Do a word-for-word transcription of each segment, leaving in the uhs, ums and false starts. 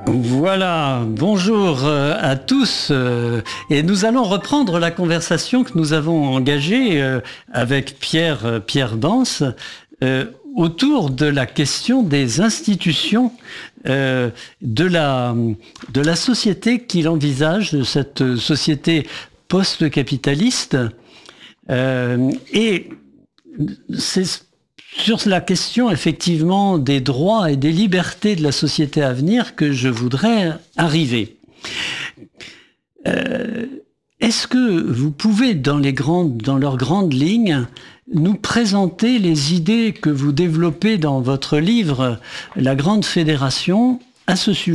Voilà, bonjour à tous et nous allons reprendre la conversation que nous avons engagée avec Pierre, Pierre Bans autour de la question des institutions de la, de la société qu'il envisage, de cette société post-capitaliste. Et c'est sur la question, effectivement, des droits et des libertés de la société à venir que je voudrais arriver. Euh, est-ce que vous pouvez, dans, les grandes, dans leurs grandes lignes, nous présenter les idées que vous développez dans votre livre « La Grande Fédération » à ce sujet ?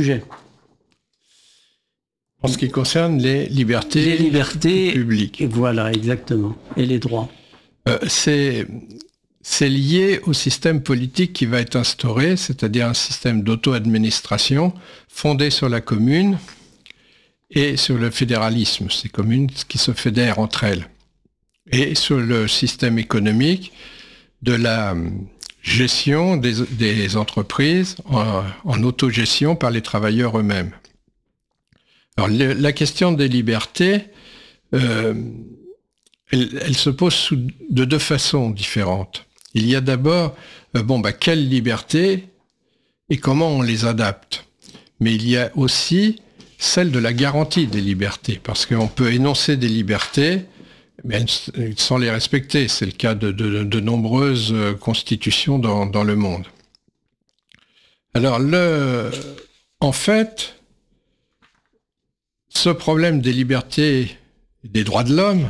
En ce qui concerne les libertés, les libertés publiques. Voilà, exactement. Et les droits. Euh, c'est... C'est lié au système politique qui va être instauré, c'est-à-dire un système d'auto-administration fondé sur la commune et sur le fédéralisme, ces communes qui se fédèrent entre elles, et sur le système économique de la gestion des, des entreprises en, en autogestion par les travailleurs eux-mêmes. Alors, le, la question des libertés, euh, elle, elle se pose sous, de deux façons différentes. Il y a d'abord, euh, bon, bah, quelles libertés et comment on les adapte. Mais il y a aussi celle de la garantie des libertés, parce qu'on peut énoncer des libertés, mais sans les respecter. C'est le cas de, de, de nombreuses constitutions dans, dans le monde. Alors, le, en fait, ce problème des libertés et des droits de l'homme,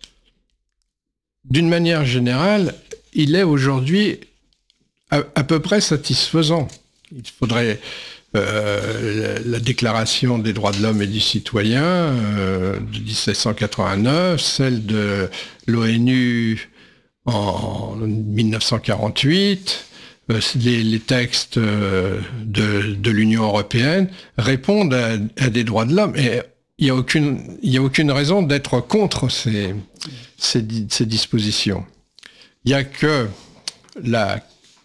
d'une manière générale, il est aujourd'hui à, à peu près satisfaisant. Il faudrait euh, la, la Déclaration des droits de l'homme et du citoyen euh, de dix-sept cent quatre-vingt-neuf, celle de l'ONU en mille neuf cent quarante-huit, euh, les, les textes euh, de, de l'Union européenne répondent à, à des droits de l'homme. Et il n'y a aucune, il n'y a aucune raison d'être contre ces, ces, ces dispositions. Il n'y a que la,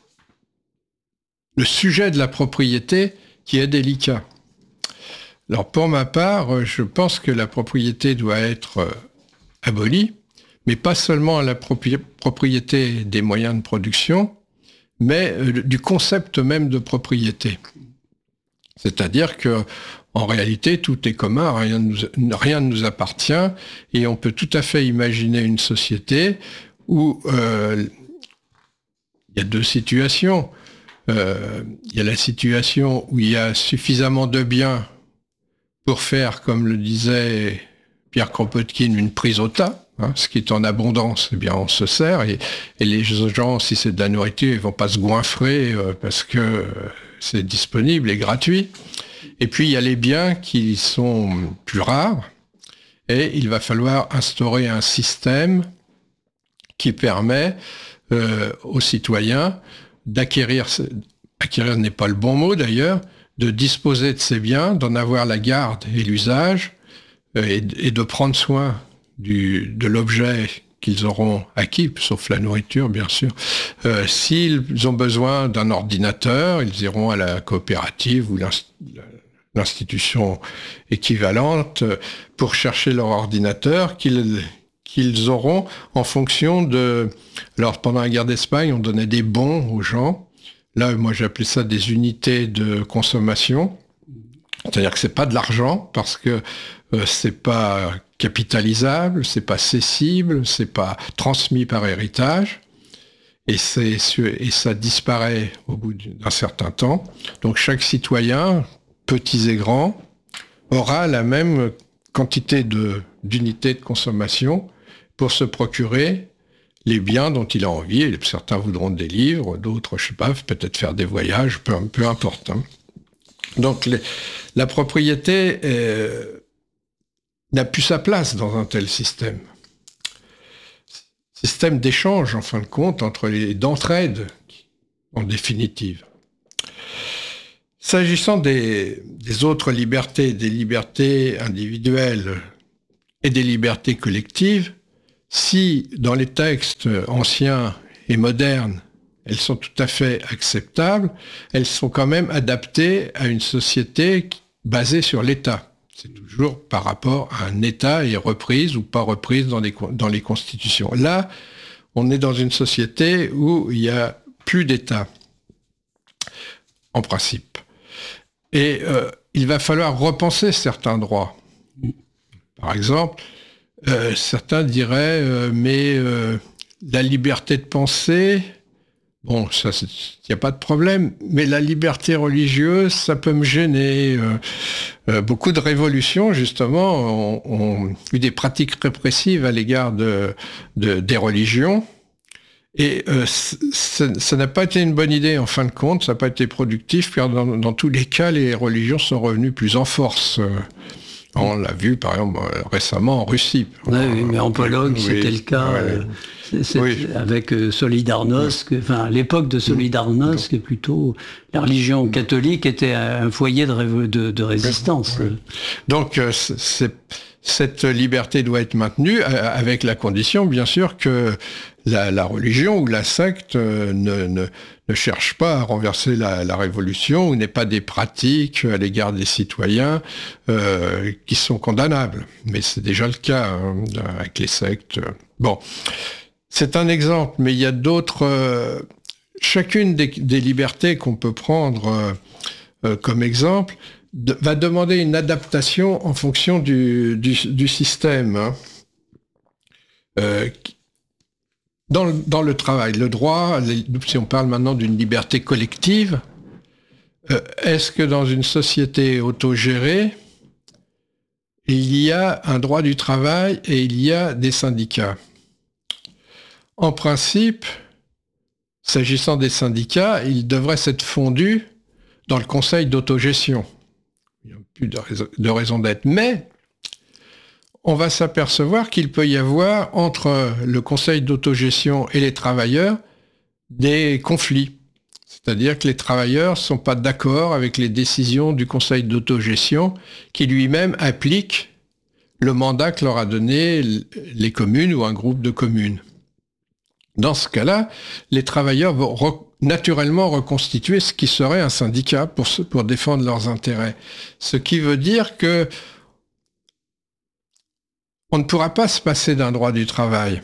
le sujet de la propriété qui est délicat. Alors pour ma part, je pense que la propriété doit être abolie, mais pas seulement à la propri- propriété des moyens de production, mais du concept même de propriété. C'est-à-dire que en réalité, tout est commun, rien ne nous, rien ne nous appartient, et on peut tout à fait imaginer une société où euh, il y a deux situations. Euh, il y a la situation où il y a suffisamment de biens pour faire, comme le disait Pierre Kropotkin, une prise au tas. Hein, ce qui est en abondance, eh bien on se sert, et, et les gens, si c'est de la nourriture, ils vont pas se goinfrer euh, parce que euh, c'est disponible et gratuit. Et puis il y a les biens qui sont plus rares, et il va falloir instaurer un système qui permet euh, aux citoyens d'acquérir, acquérir n'est pas le bon mot d'ailleurs, de disposer de ces biens, d'en avoir la garde et l'usage, euh, et, et de prendre soin du, de l'objet qu'ils auront acquis, sauf la nourriture bien sûr. Euh, s'ils ont besoin d'un ordinateur, ils iront à la coopérative ou l'institution équivalente pour chercher leur ordinateur qu'ils qu'ils auront en fonction de... Alors, pendant la guerre d'Espagne, on donnait des bons aux gens. Là, moi, j'appelais ça des unités de consommation. C'est-à-dire que c'est pas de l'argent, parce que euh, c'est pas capitalisable, c'est pas cessible, c'est pas transmis par héritage, et, c'est, et ça disparaît au bout d'un certain temps. Donc, chaque citoyen, petits et grands, aura la même quantité de, d'unités de consommation pour se procurer les biens dont il a envie. Et certains voudront des livres, d'autres, je sais pas, peut-être faire des voyages, peu, peu importe. Hein. Donc les, la propriété euh, n'a plus sa place dans un tel système. Système d'échange, en fin de compte, entre les d'entraide, en définitive. S'agissant des, des autres libertés, des libertés individuelles et des libertés collectives, si dans les textes anciens et modernes, elles sont tout à fait acceptables, elles sont quand même adaptées à une société basée sur l'État. C'est toujours par rapport à un État et reprise ou pas reprise dans les, dans les constitutions. Là, on est dans une société où il n'y a plus d'État, en principe. Et euh, il va falloir repenser certains droits. Par exemple, euh, certains diraient, euh, mais euh, la liberté de penser, bon, ça, il n'y a pas de problème, mais la liberté religieuse, ça peut me gêner. Euh, euh, beaucoup de révolutions, justement, ont, ont eu des pratiques répressives à l'égard de, de, des religions. Et euh, ça n'a pas été une bonne idée en fin de compte, ça n'a pas été productif, car dans, dans tous les cas, les religions sont revenues plus en force. On l'a vu, par exemple, récemment en Russie. Oui, oui, mais en Pologne, oui, c'était le cas ouais. euh, c'est, c'est oui. avec euh, Solidarnosc. Oui. Enfin, à l'époque de Solidarnosc, oui. plutôt, la religion catholique était un foyer de, ré- de, de résistance. Oui. Donc, euh, c'est, cette liberté doit être maintenue, euh, avec la condition, bien sûr, que la, la religion ou la secte euh, ne, ne, ne cherche pas à renverser la, la révolution ou n'ait pas des pratiques à l'égard des citoyens euh, qui sont condamnables. Mais c'est déjà le cas hein, avec les sectes. Bon, c'est un exemple, mais il y a d'autres... Euh, chacune des, des libertés qu'on peut prendre euh, euh, comme exemple de, va demander une adaptation en fonction du, du, du système. Hein. Euh, Dans le, dans le travail, le droit, si on parle maintenant d'une liberté collective, euh, est-ce que dans une société autogérée, il y a un droit du travail et il y a des syndicats? En principe, s'agissant des syndicats, ils devraient s'être fondus dans le conseil d'autogestion. Il n'y a plus de raison, de raison d'être. Mais on va s'apercevoir qu'il peut y avoir entre le conseil d'autogestion et les travailleurs des conflits. C'est-à-dire que les travailleurs ne sont pas d'accord avec les décisions du conseil d'autogestion qui lui-même applique le mandat que leur a donné les communes ou un groupe de communes. Dans ce cas-là, les travailleurs vont re- naturellement reconstituer ce qui serait un syndicat pour, pour défendre leurs intérêts. Ce qui veut dire que on ne pourra pas se passer d'un droit du travail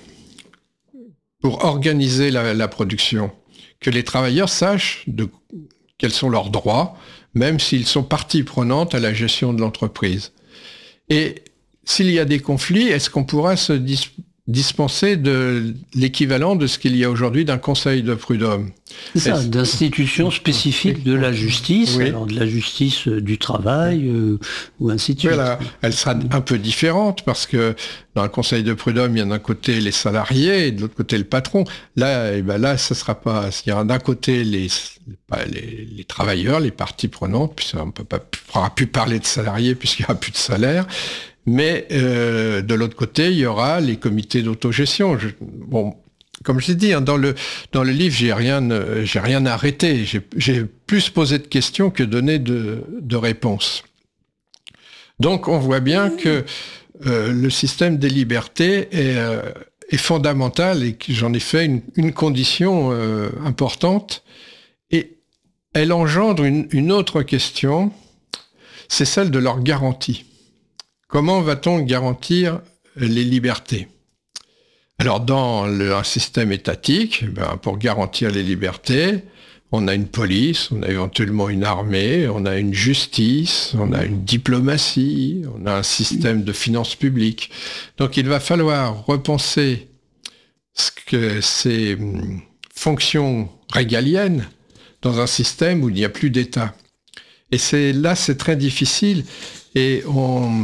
pour organiser la, la production. Que les travailleurs sachent de, quels sont leurs droits, même s'ils sont partie prenante à la gestion de l'entreprise. Et s'il y a des conflits, est-ce qu'on pourra se dis- dispenser de l'équivalent de ce qu'il y a aujourd'hui d'un conseil de prud'homme? C'est ça, d'institutions spécifiques de la justice, oui. alors de la justice du travail, euh, ou ainsi de suite. Voilà, elle sera un peu différente parce que dans le conseil de prud'homme, il y a d'un côté les salariés et de l'autre côté le patron. Là, eh ben là, ça sera pas. Il y a d'un côté les, les, les travailleurs, les parties prenantes, puis on ne pourra plus parler de salariés puisqu'il n'y aura plus de salaire. Mais euh, de l'autre côté, il y aura les comités d'autogestion. Je, bon, comme je l'ai dit, hein, dans le dans le livre, j'ai rien euh, j'ai rien arrêté. J'ai, j'ai plus posé de questions que donné de, de réponses. Donc, on voit bien que euh, le système des libertés est, euh, est fondamental et que j'en ai fait une, une condition euh, importante. Et elle engendre une, une autre question, c'est celle de leur garantie. Comment va-t-on garantir les libertés? Alors, dans le, un système étatique, ben, pour garantir les libertés, on a une police, on a éventuellement une armée, on a une justice, on a une diplomatie, on a un système de finances publiques. Donc, il va falloir repenser ce que ces fonctions régaliennes dans un système où il n'y a plus d'État. Et c'est là, c'est très difficile. Et on...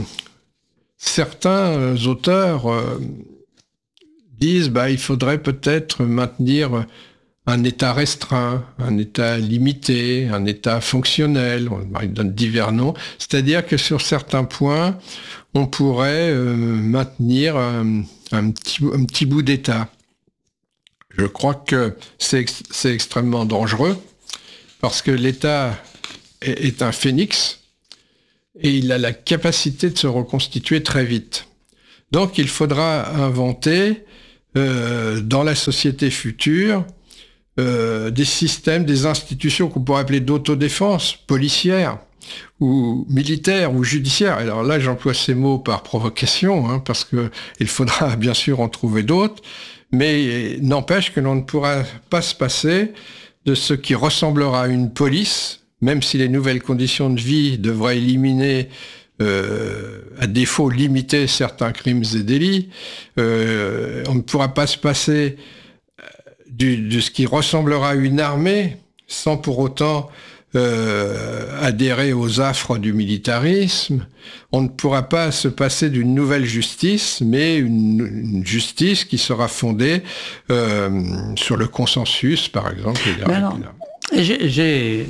certains auteurs euh, disent bah, il faudrait peut-être maintenir un État restreint, un État limité, un État fonctionnel, on donne divers noms, c'est-à-dire que sur certains points, on pourrait euh, maintenir un, un, petit, un petit bout d'État. Je crois que c'est, c'est extrêmement dangereux, parce que l'État est, est un phénix, et il a la capacité de se reconstituer très vite. Donc il faudra inventer euh, dans la société future euh, des systèmes, des institutions qu'on pourrait appeler d'autodéfense policière, ou militaire ou judiciaire. Alors là, j'emploie ces mots par provocation, hein, parce que il faudra bien sûr en trouver d'autres, mais n'empêche que l'on ne pourra pas se passer de ce qui ressemblera à une police, même si les nouvelles conditions de vie devraient éliminer, euh, à défaut limiter certains crimes et délits. Euh, on ne pourra pas se passer du, de ce qui ressemblera à une armée sans pour autant euh, adhérer aux affres du militarisme. On ne pourra pas se passer d'une nouvelle justice, mais une, une justice qui sera fondée euh, sur le consensus, par exemple. Et mais alors, j'ai, j'ai...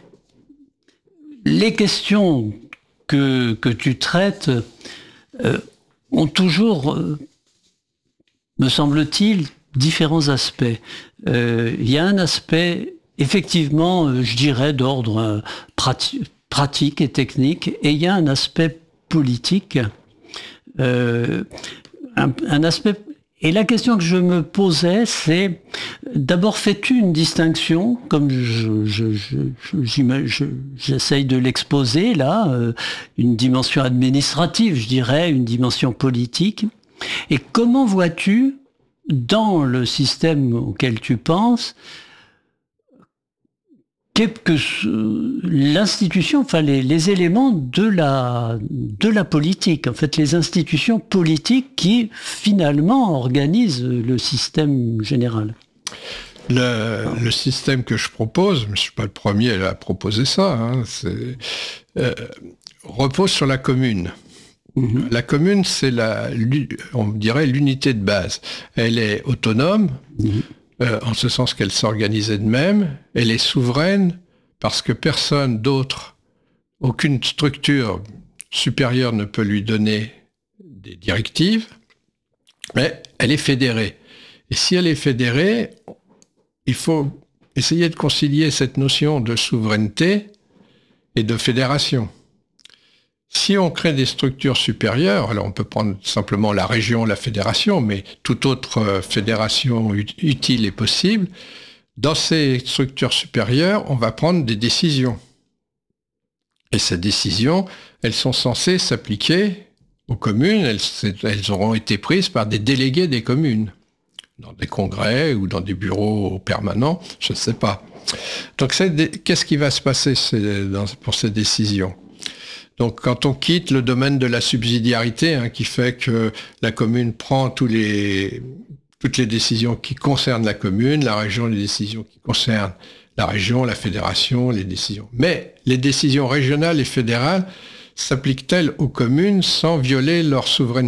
Les questions que, que tu traites euh, ont toujours, euh, me semble-t-il, différents aspects. Euh, il y a un aspect, effectivement, euh, je dirais, d'ordre euh, prati- pratique et technique, et il y a un aspect politique, euh, un, un aspect... Et la question que je me posais, c'est, d'abord, fais-tu une distinction, comme je, je, je, je, je, j'essaye de l'exposer là, euh, une dimension administrative, je dirais, une dimension politique, et comment vois-tu, dans le système auquel tu penses, que l'institution, enfin les, les éléments de la, de la politique, en fait les institutions politiques qui finalement organisent le système général. Le, le système que je propose, mais je ne suis pas le premier à proposer ça, hein, c'est, euh, repose sur la commune. Mmh. La commune, c'est la, on dirait l'unité de base. Elle est autonome. Mmh. Euh, en ce sens qu'elle s'organise elle-même, elle est souveraine parce que personne d'autre, aucune structure supérieure ne peut lui donner des directives, mais elle est fédérée. Et si elle est fédérée, il faut essayer de concilier cette notion de souveraineté et de fédération. Si on crée des structures supérieures, alors on peut prendre simplement la région, la fédération, mais toute autre fédération utile est possible, dans ces structures supérieures, on va prendre des décisions. Et ces décisions, elles sont censées s'appliquer aux communes, elles, elles auront été prises par des délégués des communes, dans des congrès ou dans des bureaux permanents, je ne sais pas. Donc c'est, qu'est-ce qui va se passer dans, pour ces décisions ? Donc quand on quitte le domaine de la subsidiarité, hein, qui fait que la commune prend tous les, toutes les décisions qui concernent la commune, la région, les décisions qui concernent la région, la fédération, les décisions. Mais les décisions régionales et fédérales s'appliquent-elles aux communes sans violer leur souveraineté ?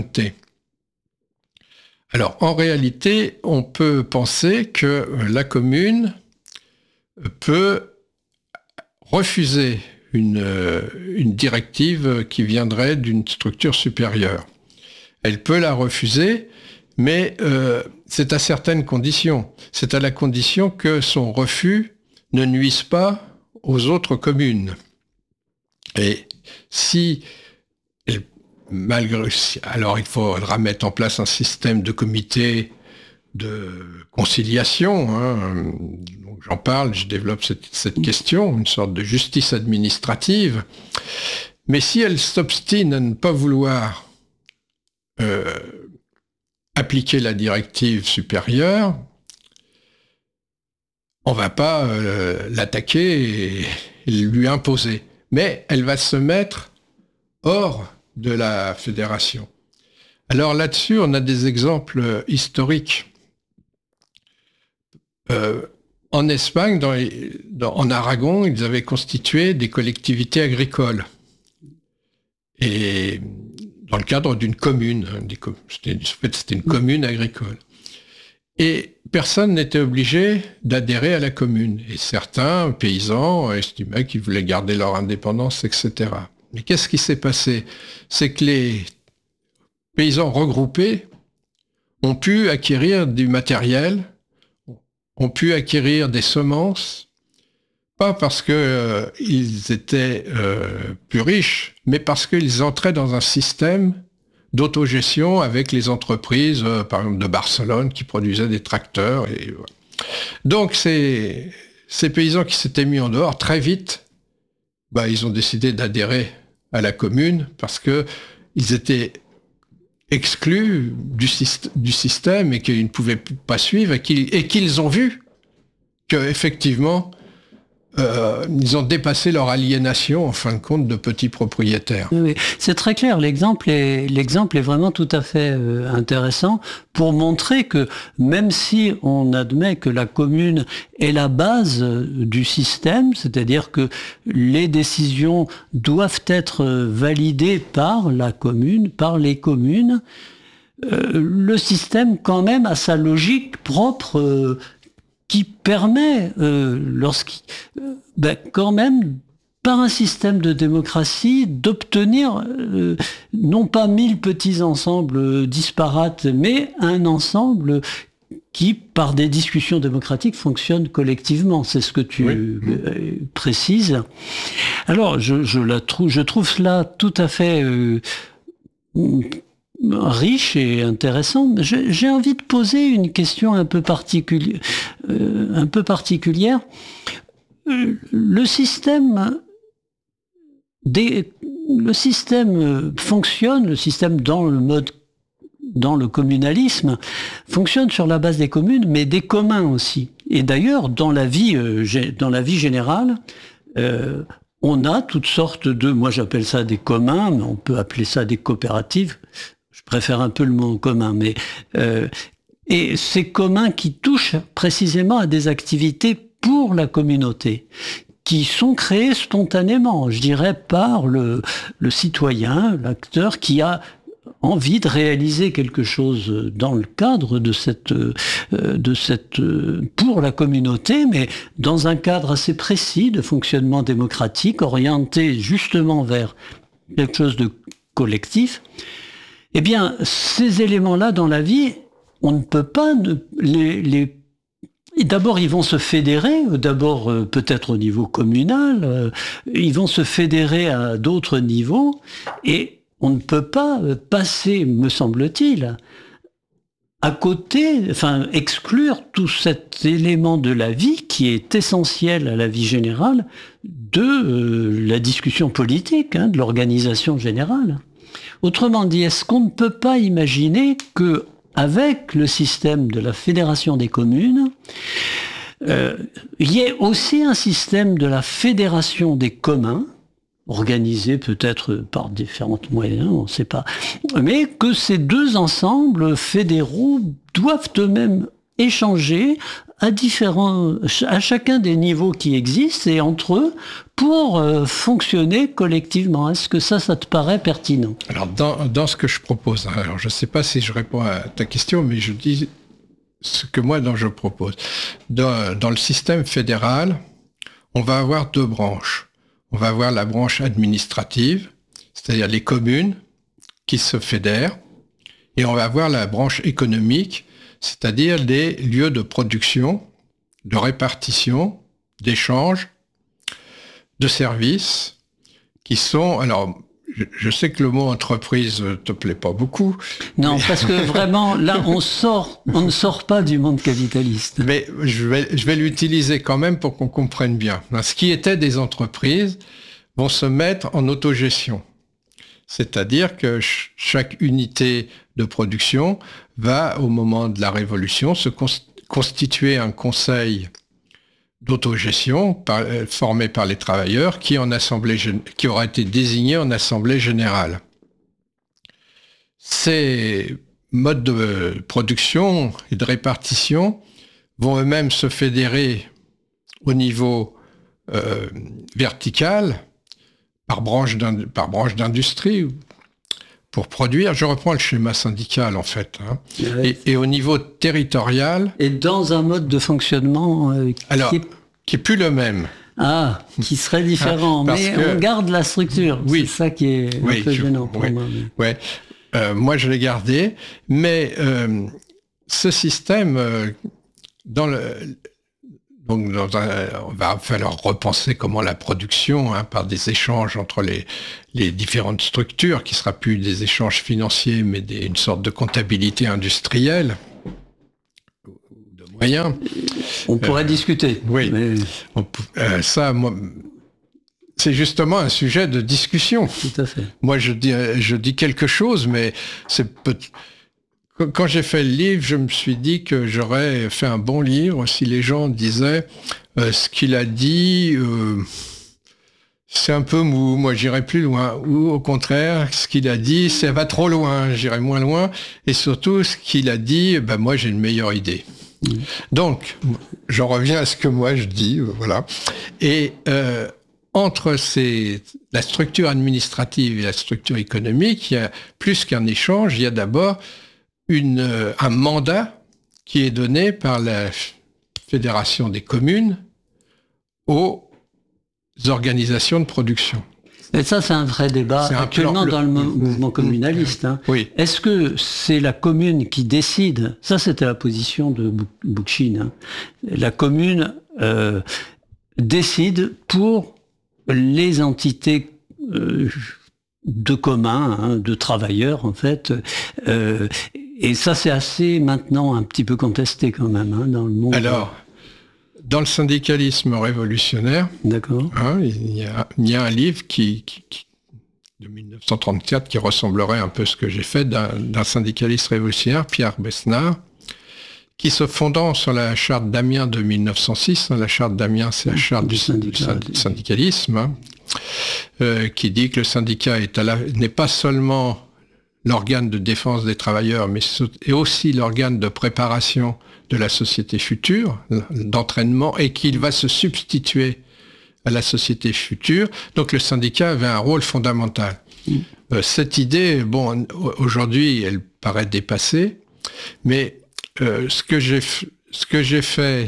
Alors en réalité, on peut penser que la commune peut refuser Une, une directive qui viendrait d'une structure supérieure. Elle peut la refuser, mais euh, c'est à certaines conditions. C'est à la condition que son refus ne nuise pas aux autres communes. Et si, malgré, alors il faudra mettre en place un système de comité de conciliation, hein. Donc j'en parle, je développe cette, cette question, une sorte de justice administrative. Mais si elle s'obstine à ne pas vouloir euh, appliquer la directive supérieure, on ne va pas euh, l'attaquer et, et lui imposer. Mais elle va se mettre hors de la fédération. Alors là-dessus, on a des exemples historiques. Euh, en Espagne, dans les, dans, en Aragon, ils avaient constitué des collectivités agricoles. Et dans le cadre d'une commune, des, c'était, en fait, c'était une commune agricole. Et personne n'était obligé d'adhérer à la commune. Et certains paysans estimaient qu'ils voulaient garder leur indépendance, et cetera. Mais qu'est-ce qui s'est passé ? C'est que les paysans regroupés ont pu acquérir du matériel, ont pu acquérir des semences, pas parce qu'ils euh, étaient euh, plus riches, mais parce qu'ils entraient dans un système d'autogestion avec les entreprises, euh, par exemple de Barcelone, qui produisaient des tracteurs. Et, voilà. Donc ces, ces paysans qui s'étaient mis en dehors, très vite, bah, ils ont décidé d'adhérer à la commune parce que ils étaient exclus du, syst- du système et qu'ils ne pouvaient pas suivre et qu'ils, et qu'ils ont vu qu'effectivement, euh, ils ont dépassé leur aliénation, en fin de compte, de petits propriétaires. Oui, c'est très clair. L'exemple est, l'exemple est vraiment tout à fait euh, intéressant pour montrer que même si on admet que la commune est la base euh, du système, c'est-à-dire que les décisions doivent être validées par la commune, par les communes, euh, le système quand même a sa logique propre euh, qui permet, euh, lorsqu'il, euh, ben, quand même, par un système de démocratie, d'obtenir euh, non pas mille petits ensembles disparates, mais un ensemble qui, par des discussions démocratiques, fonctionne collectivement. C'est ce que tu oui. euh, précises. Alors, je, je, la trouve, je trouve cela tout à fait euh, riche et intéressant. Je, j'ai envie de poser une question un peu, particulière, euh, un peu particulière. Euh, le système... Des, le système fonctionne, le système dans le mode, dans le communalisme, fonctionne sur la base des communes, mais des communs aussi. Et d'ailleurs, dans la vie, euh, dans la vie générale, euh, on a toutes sortes de, moi j'appelle ça des communs, mais on peut appeler ça des coopératives. Je préfère un peu le mot commun, mais euh, et ces communs qui touchent précisément à des activités pour la communauté, qui sont créés spontanément, je dirais, par le, le citoyen, l'acteur qui a envie de réaliser quelque chose dans le cadre de cette, de cette, pour la communauté, mais dans un cadre assez précis de fonctionnement démocratique, orienté justement vers quelque chose de collectif. Eh bien, ces éléments-là dans la vie, on ne peut pas ne, les, les Et d'abord, ils vont se fédérer, d'abord euh, peut-être au niveau communal, euh, ils vont se fédérer à d'autres niveaux, et on ne peut pas passer, me semble-t-il, à côté, enfin exclure tout cet élément de la vie qui est essentiel à la vie générale de euh, la discussion politique, hein, de l'organisation générale. Autrement dit, est-ce qu'on ne peut pas imaginer que avec le système de la fédération des communes, euh, il y a aussi un système de la fédération des communs, organisé peut-être par différents moyens, on ne sait pas, mais que ces deux ensembles fédéraux doivent eux-mêmes échanger à différents, à chacun des niveaux qui existent et entre eux pour euh, fonctionner collectivement. Est-ce que ça, ça te paraît pertinent? Alors, dans, dans ce que je propose, alors je ne sais pas si je réponds à ta question, mais je dis ce que moi, dont je propose. Dans, dans le système fédéral, on va avoir deux branches. On va avoir la branche administrative, c'est-à-dire les communes qui se fédèrent, et on va avoir la branche économique, c'est-à-dire les lieux de production, de répartition, d'échange, de services, qui sont... Alors, je, je sais que le mot entreprise ne te plaît pas beaucoup. Non, mais... parce que vraiment, là, on sort, on ne sort pas du monde capitaliste. Mais je vais, je vais l'utiliser quand même pour qu'on comprenne bien. Ce qui était des entreprises vont se mettre en autogestion. C'est-à-dire que ch- chaque unité de production va, au moment de la Révolution, se cons- constituer un conseil d'autogestion par, euh, formé par les travailleurs qui, en assemblée, qui aura été désigné en assemblée générale. Ces modes de production et de répartition vont eux-mêmes se fédérer au niveau euh, vertical par branche, par branche d'industrie pour produire. Je reprends le schéma syndical en fait. Hein. Ouais. Et, et au niveau territorial... Et dans un mode de fonctionnement euh, qui, alors, est... qui est plus le même. Ah, qui serait différent, mais que... on garde la structure. Oui. C'est ça qui est oui, un peu je... gênant pour oui. moi. Mais... Ouais. Euh, moi, je l'ai gardé, mais euh, ce système, euh, dans le, donc dans un, on va falloir repenser comment la production, hein, par des échanges entre les, les différentes structures, qui sera plus des échanges financiers, mais des, une sorte de comptabilité industrielle, de moyens. On pourrait euh, discuter. Oui. Mais... On, euh, ça, moi, c'est justement un sujet de discussion. Tout à fait. Moi, je dis, je dis quelque chose, mais c'est peut... Quand j'ai fait le livre, je me suis dit que j'aurais fait un bon livre si les gens disaient euh, ce qu'il a dit, euh, c'est un peu mou, moi j'irai plus loin. Ou au contraire, ce qu'il a dit, ça va trop loin, j'irai moins loin. Et surtout, ce qu'il a dit, ben moi j'ai une meilleure idée. Mmh. Donc, j'en reviens à ce que moi je dis, voilà. Et euh, entre ces, la structure administrative et la structure économique, il y a plus qu'un échange, il y a d'abord une, euh, un mandat qui est donné par la Fédération des communes aux organisations de production. Et ça, c'est un vrai débat actuellement plan, dans le, le mouvement communaliste. Hein. Oui. Est-ce que c'est la commune qui décide? Ça, c'était la position de Bookchin. Hein. La commune euh, décide pour les entités euh, de commun, hein, de travailleurs, en fait. Euh, et ça, c'est assez maintenant un petit peu contesté quand même hein, dans le monde. Alors, dans le syndicalisme révolutionnaire, d'accord. Hein, il, y a, il y a un livre qui, qui, qui, de mille neuf cent trente-quatre qui ressemblerait un peu à ce que j'ai fait d'un, d'un syndicaliste révolutionnaire, Pierre Besnard, qui se fondant sur la charte d'Amiens de mille neuf cent six, hein, la charte d'Amiens, c'est la charte du, du, du syndicalisme, hein, euh, qui dit que le syndicat est à la, n'est pas seulement l'organe de défense des travailleurs, mais est aussi l'organe de préparation de la société future, d'entraînement, et qu'il va se substituer à la société future. Donc le syndicat avait un rôle fondamental. Mmh. Euh, cette idée, bon, aujourd'hui, elle paraît dépassée, mais euh, ce que j'ai, ce que j'ai fait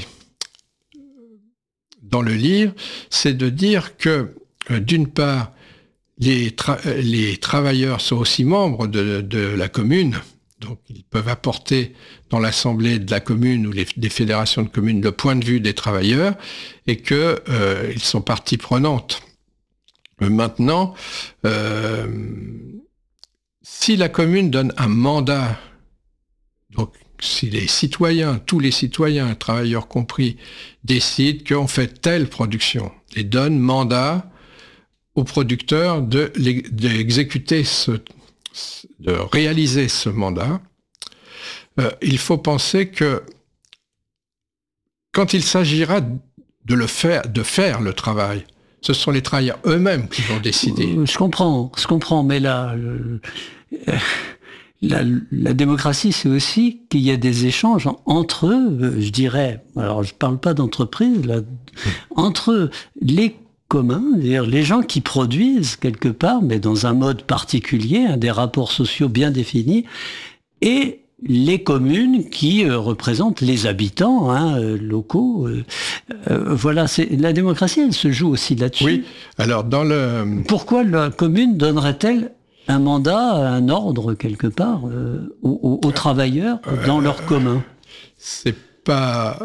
dans le livre, c'est de dire que, euh, d'une part, les, tra- les travailleurs sont aussi membres de, de la commune, donc ils peuvent apporter dans l'assemblée de la commune ou les, des fédérations de communes le point de vue des travailleurs et qu'ils euh, sont partie prenante. Euh, maintenant, euh, si la commune donne un mandat, donc si les citoyens, tous les citoyens, travailleurs compris, décident qu'on fait telle production et donnent mandat aux producteurs de, d'exécuter ce, de réaliser ce mandat, euh, il faut penser que quand il s'agira de le faire, de faire le travail, ce sont les travailleurs eux-mêmes qui vont décider. Je comprends, je comprends, mais là, le, la, la démocratie, c'est aussi qu'il y a des échanges entre eux, je dirais, alors je ne parle pas d'entreprise, là, entre les communs, c'est-à-dire les gens qui produisent quelque part, mais dans un mode particulier, hein, des rapports sociaux bien définis, et les communes qui euh, représentent les habitants hein, euh, locaux. Euh, euh, voilà, c'est, la démocratie, elle se joue aussi là-dessus. Oui, alors dans le... Pourquoi la commune donnerait-elle un mandat, un ordre quelque part euh, aux, aux travailleurs dans euh, leur commun? C'est pas...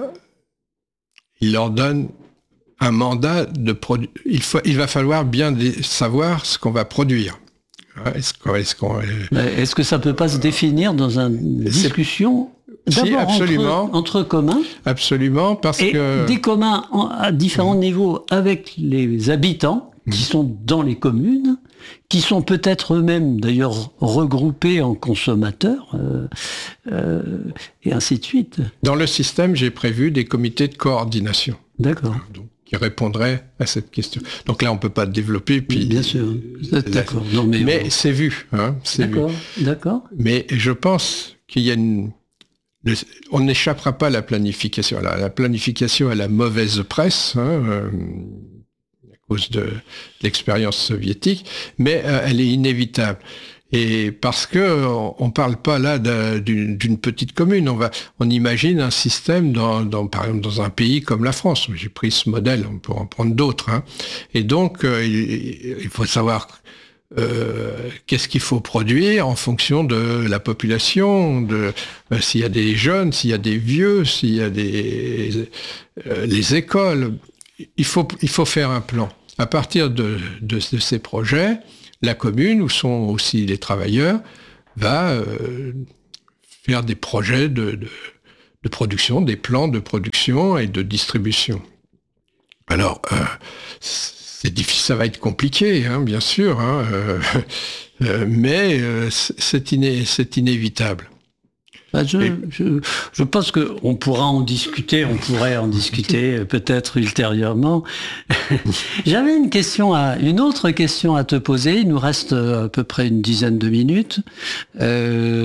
Il leur donne un mandat de produire. Il, faut, il va falloir bien savoir ce qu'on va produire. Est-ce, qu'on, est-ce, qu'on... est-ce que ça ne peut pas se définir dans une discussion d'abord si, absolument. Entre, entre communs? Absolument, parce et que... des communs en, à différents mmh. niveaux avec les habitants mmh. qui sont dans les communes, qui sont peut-être eux-mêmes d'ailleurs regroupés en consommateurs, euh, euh, et ainsi de suite. Dans le système, j'ai prévu des comités de coordination. D'accord. Donc, qui répondrait à cette question. Donc là, on ne peut pas développer. Puis bien sûr, vous êtes d'accord. Non, mais mais bon. c'est vu. Hein, c'est d'accord, vu. d'accord. Mais je pense qu'il y a une... Le... On n'échappera pas à la planification. La, la planification a la mauvaise presse, hein, euh, à cause de l'expérience soviétique, mais euh, elle est inévitable. Et parce que on ne parle pas là d'une, d'une petite commune, on va, on imagine un système dans, dans, par exemple, dans un pays comme la France. J'ai pris ce modèle, on peut en prendre d'autres. Hein. Et donc, euh, il, il faut savoir euh, qu'est-ce qu'il faut produire en fonction de la population, de euh, s'il y a des jeunes, s'il y a des vieux, s'il y a des euh, les écoles. Il faut, il faut faire un plan. À partir de, de, de ces projets, la commune, où sont aussi les travailleurs, va euh, faire des projets de, de, de production, des plans de production et de distribution. Alors, euh, C'est difficile, ça va être compliqué, hein, bien sûr, hein, euh, euh, mais euh, c'est, iné, c'est inévitable. Bah je, Et... je, je pense qu'on pourra en discuter, on pourrait en discuter peut-être ultérieurement. J'avais une question, à, une autre question à te poser. Il nous reste à peu près une dizaine de minutes. Euh,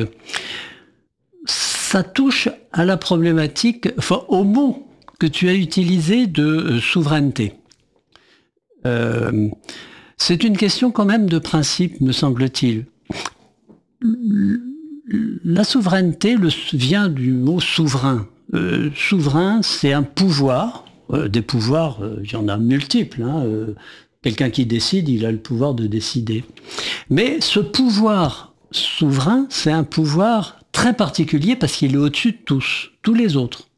ça touche à la problématique, enfin, au mot que tu as utilisé de euh, souveraineté. Euh, c'est une question quand même de principe, me semble-t-il. La souveraineté le, vient du mot souverain. Euh, souverain, c'est un pouvoir. Euh, des pouvoirs, euh, il y en a multiples. Hein, euh, quelqu'un qui décide, il a le pouvoir de décider. Mais ce pouvoir souverain, c'est un pouvoir très particulier parce qu'il est au-dessus de tous, tous les autres.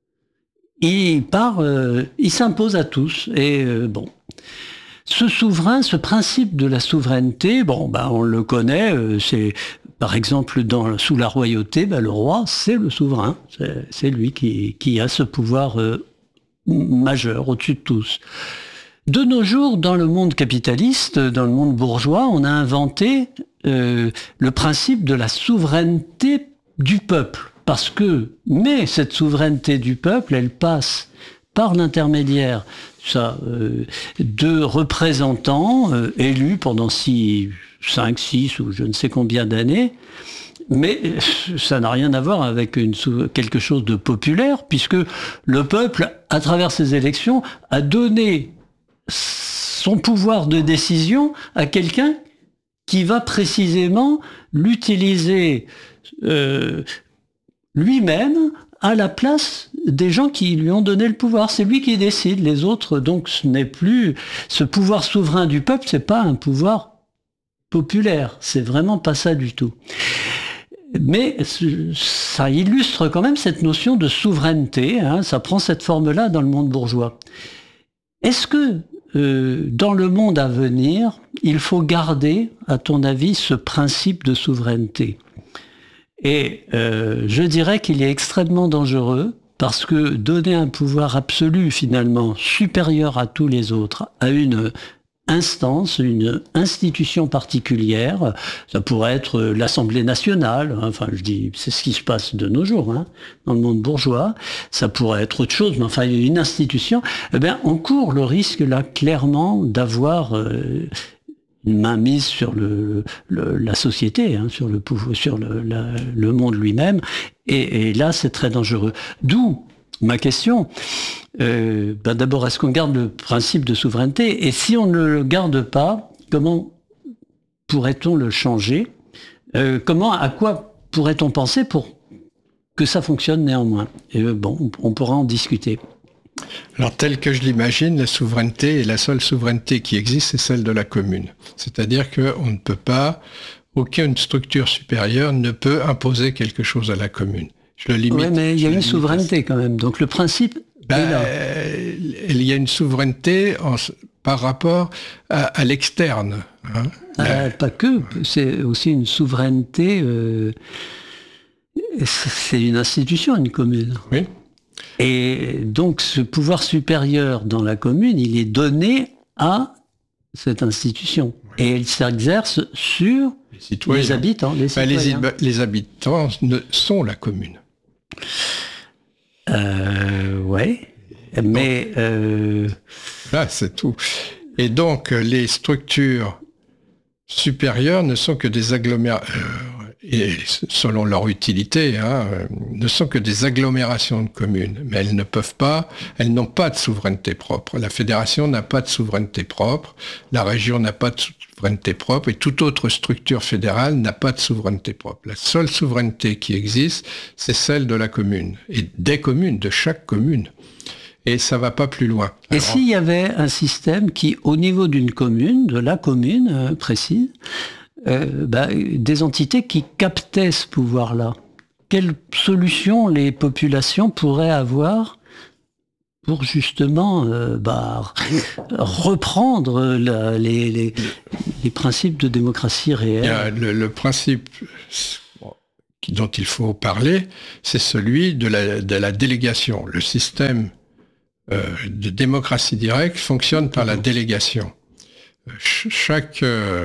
Il part, euh, il s'impose à tous. Et euh, bon. Ce souverain, ce principe de la souveraineté, bon, ben, on le connaît, euh, c'est par exemple dans, sous la royauté, ben, le roi, c'est le souverain, c'est, c'est lui qui, qui a ce pouvoir euh, majeur au-dessus de tous. De nos jours, dans le monde capitaliste, dans le monde bourgeois, on a inventé euh, le principe de la souveraineté du peuple, parce que, mais cette souveraineté du peuple, elle passe par l'intermédiaire ça, euh, de représentants euh, élus pendant six, cinq, six ou je ne sais combien d'années, mais ça n'a rien à voir avec une, quelque chose de populaire, puisque le peuple, à travers ses élections, a donné son pouvoir de décision à quelqu'un qui va précisément l'utiliser euh, lui-même à la place des gens qui lui ont donné le pouvoir. C'est lui qui décide. Les autres, donc, ce n'est plus... Ce pouvoir souverain du peuple, c'est pas un pouvoir populaire. C'est vraiment pas ça du tout. Mais ça illustre quand même cette notion de souveraineté. Hein, ça prend cette forme-là dans le monde bourgeois. Est-ce que, euh, dans le monde à venir, il faut garder, à ton avis, ce principe de souveraineté ? Et euh, je dirais qu'il est extrêmement dangereux parce que donner un pouvoir absolu, finalement, supérieur à tous les autres, à une instance, une institution particulière, ça pourrait être l'Assemblée nationale, hein, enfin je dis, c'est ce qui se passe de nos jours, hein, dans le monde bourgeois, ça pourrait être autre chose, mais enfin une institution, eh bien on court le risque là clairement d'avoir... Euh, une main mise sur le, le, la société, hein, sur, le, pouvoir, sur le, la, le monde lui-même, et, et là c'est très dangereux. D'où ma question, euh, ben d'abord est-ce qu'on garde le principe de souveraineté, et si on ne le garde pas, comment pourrait-on le changer, euh, comment, à quoi pourrait-on penser pour que ça fonctionne néanmoins? Et euh, bon, on pourra en discuter. Alors, tel que je l'imagine, la souveraineté, et la seule souveraineté qui existe, c'est celle de la commune. C'est-à-dire qu'on ne peut pas, aucune structure supérieure ne peut imposer quelque chose à la commune. Je le limite. Oui, mais il y a une souveraineté quand même. Donc le principe ben, est là. Il y a une souveraineté en, par rapport à, à l'externe. Hein. Ah, pas que, c'est aussi une souveraineté. Euh, c'est une institution, une commune. Oui. Et donc ce pouvoir supérieur dans la commune, il est donné à cette institution. Oui. Et il s'exerce sur les, citoyens. les habitants. Les, ben, les, les habitants ne, sont la commune. Euh, oui, mais... Donc, euh... là, c'est tout. Et donc, les structures supérieures ne sont que des agglomérations... et selon leur utilité, hein, ne sont que des agglomérations de communes. Mais elles ne peuvent pas, elles n'ont pas de souveraineté propre. La fédération n'a pas de souveraineté propre, la région n'a pas de souveraineté propre, et toute autre structure fédérale n'a pas de souveraineté propre. La seule souveraineté qui existe, c'est celle de la commune, et des communes, de chaque commune. Et ça va pas plus loin. Et alors, s'il y avait un système qui, au niveau d'une commune, de la commune euh, précise, Euh, bah, des entités qui captaient ce pouvoir-là. Quelles solutions les populations pourraient avoir pour justement euh, bah, reprendre la, les, les, les principes de démocratie réelle? Il y a le, le principe dont il faut parler, c'est celui de la, de la délégation. Le système euh, de démocratie directe fonctionne par la délégation. Ch- chaque euh,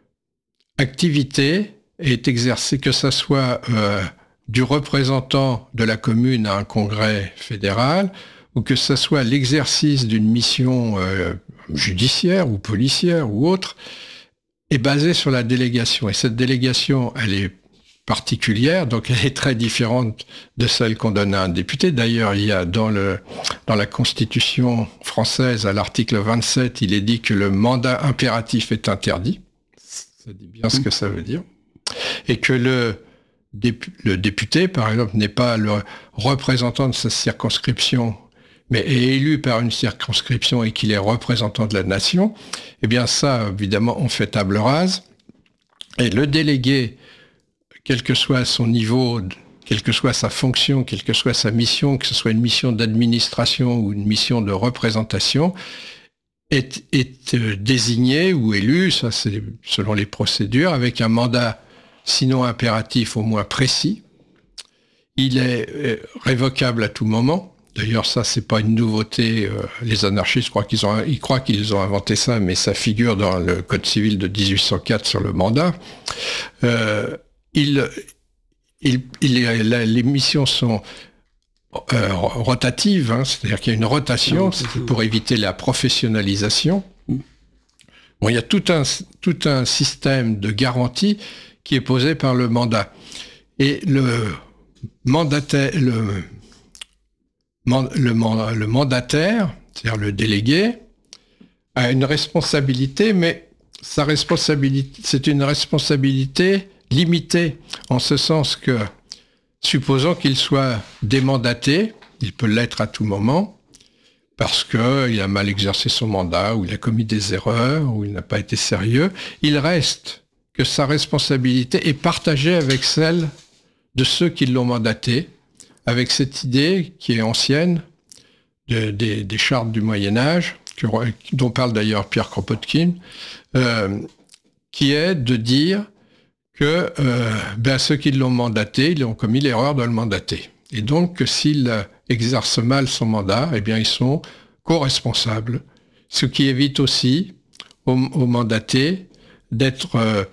activité est exercée, que ce soit euh, du représentant de la commune à un congrès fédéral, ou que ce soit l'exercice d'une mission euh, judiciaire ou policière ou autre, est basée sur la délégation. Et cette délégation, elle est particulière, donc elle est très différente de celle qu'on donne à un député. D'ailleurs, il y a dans, le, dans la Constitution française, à l'article vingt-sept, il est dit que le mandat impératif est interdit. Ça dit bien ce que ça veut dire. Et que le, le député, par exemple, n'est pas le représentant de sa circonscription, mais est élu par une circonscription et qu'il est représentant de la nation. Eh bien ça, évidemment, on fait table rase. Et le délégué, quel que soit son niveau, quelle que soit sa fonction, quelle que soit sa mission, que ce soit une mission d'administration ou une mission de représentation, est, est désigné ou élu, ça c'est selon les procédures, avec un mandat sinon impératif, au moins précis. Il est révocable à tout moment. D'ailleurs, ça, c'est pas une nouveauté. Les anarchistes croient qu'ils ont, ils croient qu'ils ont inventé ça, mais ça figure dans le Code civil de dix-huit cent quatre sur le mandat. Euh, il, il, il, les missions sont euh, rotatives, hein, c'est-à-dire qu'il y a une rotation, c'est pour éviter la professionnalisation. Bon, il y a tout un, tout un système de garantie qui est posé par le mandat. Et le mandataire, le, le, le mandataire, c'est-à-dire le délégué, a une responsabilité, mais sa responsabilité, c'est une responsabilité limitée, en ce sens que, supposons qu'il soit démandaté, il peut l'être à tout moment, parce qu'il a mal exercé son mandat, ou il a commis des erreurs, ou il n'a pas été sérieux, il reste que sa responsabilité est partagée avec celle de ceux qui l'ont mandaté, avec cette idée qui est ancienne de, des, des chartes du Moyen-Âge, que, dont parle d'ailleurs Pierre Kropotkin, euh, qui est de dire que euh, ben, ceux qui l'ont mandaté, ils ont commis l'erreur de le mandater. Et donc, que s'il exerce mal son mandat, eh bien, ils sont co-responsables, ce qui évite aussi aux, aux mandatés d'être euh,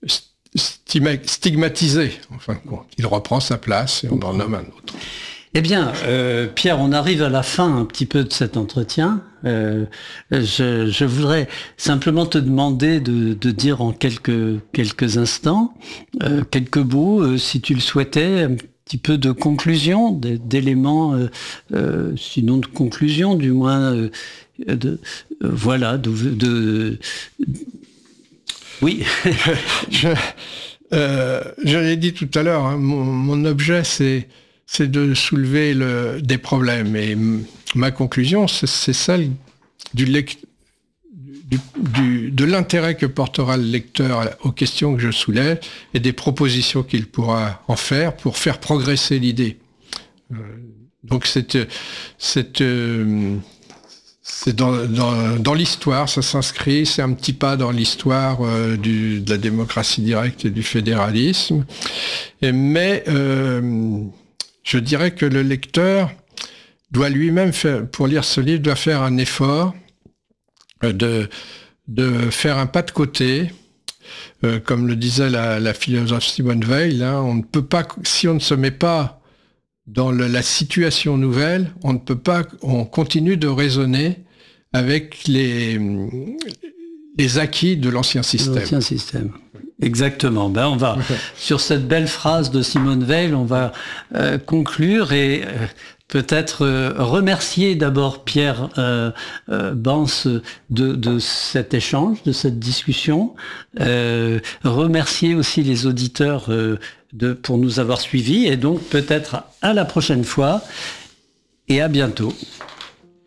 stigmatisé. En fin de compte, il reprend sa place et on en nomme un autre. Eh bien, euh, Pierre, on arrive à la fin un petit peu de cet entretien. Euh, je, je voudrais simplement te demander de, de dire en quelques, quelques instants, euh, quelques mots, euh, si tu le souhaitais, un petit peu de conclusion, d'éléments, euh, euh, sinon de conclusion, du moins, euh, de, euh, voilà, de... de oui. je, euh, je l'ai dit tout à l'heure, hein, mon, mon objet, c'est, c'est de soulever le, des problèmes. Et m- ma conclusion, c'est, c'est celle du, lec- du, du, de l'intérêt que portera le lecteur aux questions que je soulève et des propositions qu'il pourra en faire pour faire progresser l'idée. Euh, donc c'est... c'est euh, C'est dans, dans, dans l'histoire, ça s'inscrit, c'est un petit pas dans l'histoire euh, du, de la démocratie directe et du fédéralisme. Et, mais euh, je dirais que le lecteur doit lui-même, faire, pour lire ce livre, doit faire un effort euh, de, de faire un pas de côté. Euh, comme le disait la, la philosophe Simone Weil, hein, on ne peut pas, si on ne se met pas dans le, la situation nouvelle, on ne peut pas, on continue de raisonner avec les, les acquis de l'ancien système. L'ancien système. Exactement. Ben on va, sur cette belle phrase de Simone Weil, on va euh, conclure et euh, peut-être euh, remercier d'abord Pierre euh, euh, Bans de, de cet échange, de cette discussion. Euh, remercier aussi les auditeurs euh, de, pour nous avoir suivis et donc peut-être à la prochaine fois et à bientôt.